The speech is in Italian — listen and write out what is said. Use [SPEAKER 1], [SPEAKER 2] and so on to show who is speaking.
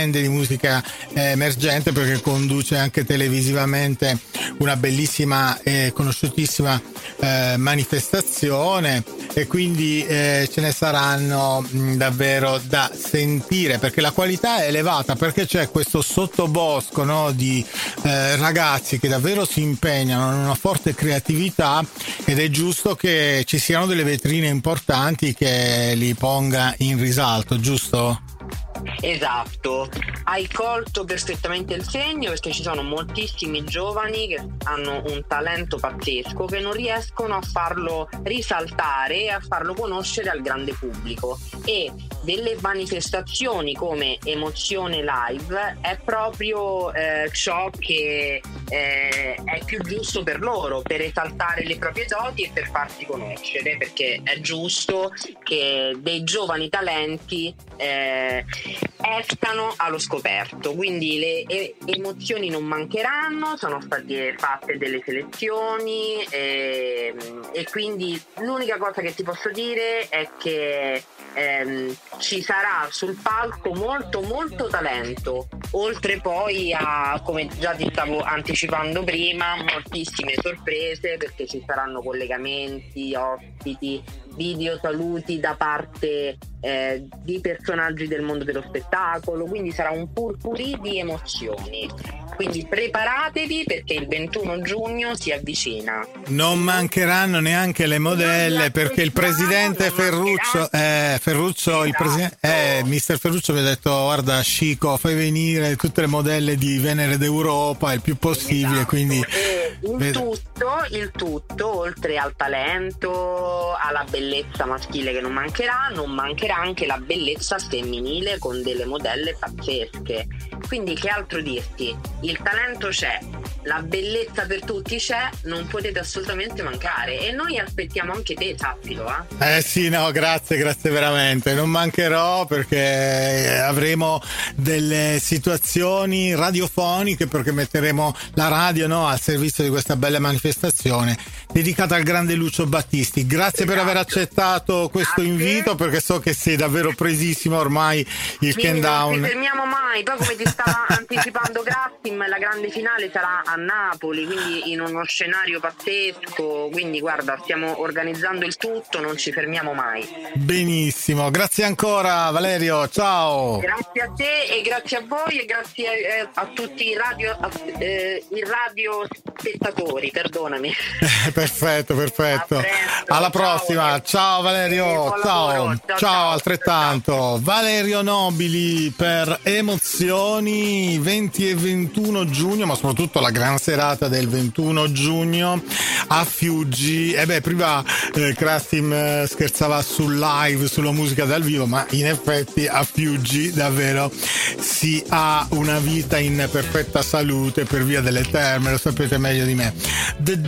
[SPEAKER 1] grande di musica emergente, perché conduce anche televisivamente una bellissima e conosciutissima manifestazione, e quindi ce ne saranno davvero da sentire, perché la qualità è elevata, perché c'è questo sottobosco, no, di ragazzi che davvero si impegnano in una forte creatività, ed è giusto che ci siano delle vetrine importanti che li ponga in risalto, giusto?
[SPEAKER 2] Esatto, hai colto perfettamente il segno, perché ci sono moltissimi giovani che hanno un talento pazzesco, che non riescono a farlo risaltare e a farlo conoscere al grande pubblico, e delle manifestazioni come Emozione Live è proprio ciò che è più giusto per loro, per esaltare le proprie doti e per farsi conoscere, perché è giusto che dei giovani talenti escano allo scoperto. Quindi le emozioni non mancheranno, sono state fatte delle selezioni e quindi l'unica cosa che ti posso dire è che ci sarà sul palco molto molto talento, oltre poi a, come già ti stavo anticipando prima, moltissime sorprese, perché ci saranno collegamenti, ospiti, video saluti da parte di personaggi del mondo dello spettacolo, quindi sarà un purpurì di emozioni. Quindi preparatevi, perché il 21 giugno si avvicina.
[SPEAKER 1] Non mancheranno neanche le modelle, perché il presidente Ferruccio,
[SPEAKER 2] Esatto.
[SPEAKER 1] il presidente, mister Ferruccio mi ha detto: guarda Chico, fai venire tutte le modelle di Venere d'Europa il più possibile.
[SPEAKER 2] Esatto.
[SPEAKER 1] Quindi
[SPEAKER 2] E il tutto, oltre al talento, alla bellezza maschile che non mancherà anche la bellezza femminile, con delle modelle pazzesche. Quindi che altro dirti? Il talento c'è, la bellezza per tutti c'è, non potete assolutamente mancare, e noi aspettiamo anche te, sappilo.
[SPEAKER 1] Sì, no, grazie veramente, non mancherò, perché avremo delle situazioni radiofoniche, perché metteremo la radio, no, al servizio di questa bella manifestazione dedicata al grande Lucio Battisti. Grazie per aver accettato questo invito, perché so che sei davvero presissimo ormai. Il countdown.
[SPEAKER 2] Non ci fermiamo mai. Poi, come ti stava anticipando Grassim, la grande finale sarà a Napoli, quindi in uno scenario pazzesco. Quindi guarda, stiamo organizzando il tutto, non ci fermiamo mai.
[SPEAKER 1] Benissimo, grazie ancora Valerio, ciao.
[SPEAKER 2] Grazie a te e grazie a voi, e grazie a tutti i radio spettatori, perdonami.
[SPEAKER 1] Perfetto.
[SPEAKER 2] Presto,
[SPEAKER 1] Alla prossima. Ciao Valerio.
[SPEAKER 2] Buon lavoro.
[SPEAKER 1] Ciao, altrettanto. Valerio Nobili per Emozioni, 20 e 21 giugno, ma soprattutto la gran serata del 21 giugno a Fiuggi. Prima Krastim scherzava sul live, sulla musica dal vivo, ma in effetti a Fiuggi davvero si ha una vita in perfetta salute per via delle terme, lo sapete meglio di me.